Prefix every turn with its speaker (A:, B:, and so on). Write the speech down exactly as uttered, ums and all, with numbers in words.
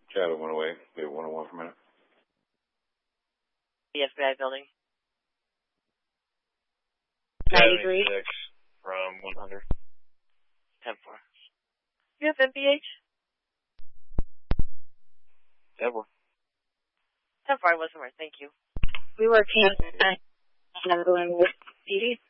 A: Shadow went away. We have one oh one for a minute.
B: The F B I building.
C: ninety-three from one hundred.
B: ten four. You have M B H?
C: ten four.
B: ten four, I wasn't right. Thank you.
D: We were ten nine. I'm going with D D.